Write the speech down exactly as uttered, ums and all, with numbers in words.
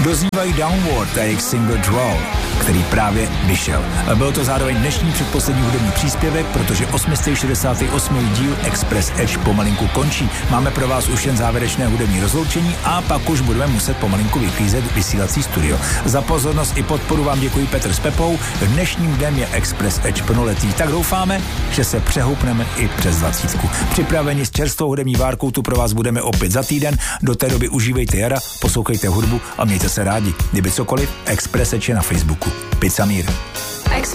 Doznívají Downward a jejich single Draw, který právě vyšel. Byl to zároveň dnešní předposlední hudební příspěvek, protože šedesátý osmý díl Express Edge pomalinku končí. Máme pro vás už jen závěrečné hudební rozloučení a pak už budeme muset pomalinku vyklízet vysílací studio. Za pozornost i podporu vám děkuji Petr s Pepou. Dnešním dnem je Express Edge plnoletý, tak doufáme, že se přehoupneme i přes dvacítku. Připraveni s čerstvou hudební várkou tu pro vás budeme opět za týden. Do té doby užívejte jara, poslouchejte hudbu a mějte se rádi. Kdyby cokoliv, Express Edge je na Facebooku. Pizza Mír.